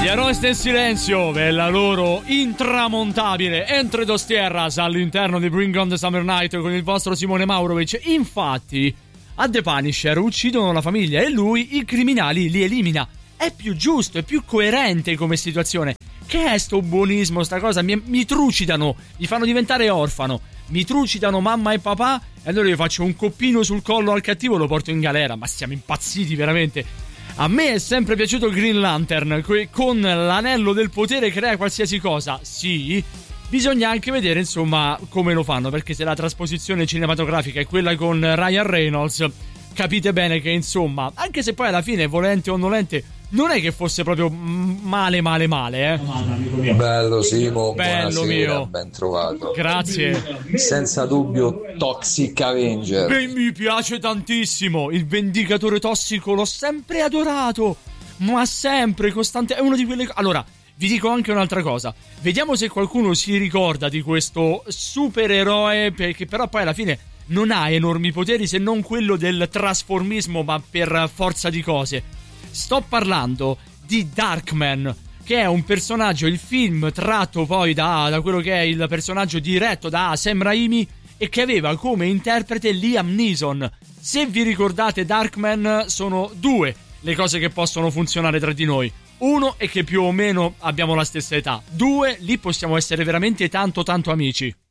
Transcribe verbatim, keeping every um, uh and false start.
Arost in silenzio per la loro intramontabile Entre dos Tierras all'interno di Bring on the Summer Night con il vostro Simone Maurovic. Infatti a The Punisher uccidono la famiglia e lui i criminali li elimina. È più giusto, è più coerente come situazione. Che è sto buonismo, sta cosa? Mi, mi trucidano, mi fanno diventare orfano, mi trucidano mamma e papà e allora io faccio un coppino sul collo al cattivo e lo porto in galera. Ma siamo impazziti veramente. A me è sempre piaciuto Green Lantern, que- con l'anello del potere crea qualsiasi cosa. Sì, bisogna anche vedere insomma come lo fanno, perché se la trasposizione cinematografica è quella con Ryan Reynolds, capite bene che insomma, anche se poi alla fine volente o nolente non è che fosse proprio male male male, eh. Bello Simo, bello buonasera, mio, ben trovato. Grazie. Senza dubbio Toxic Avenger. Beh, mi piace tantissimo. Il Vendicatore Tossico l'ho sempre adorato, ma sempre, costante. È uno di quelle. Allora, vi dico anche un'altra cosa. Vediamo se qualcuno si ricorda di questo supereroe, perché però poi alla fine non ha enormi poteri se non quello del trasformismo, ma per forza di cose. Sto parlando di Darkman, che è un personaggio, il film tratto poi da, da quello che è il personaggio diretto da Sam Raimi e che aveva come interprete Liam Neeson. Se vi ricordate, Darkman sono due le cose che possono funzionare tra di noi. Uno è che più o meno abbiamo la stessa età. Due, lì possiamo essere veramente tanto tanto amici.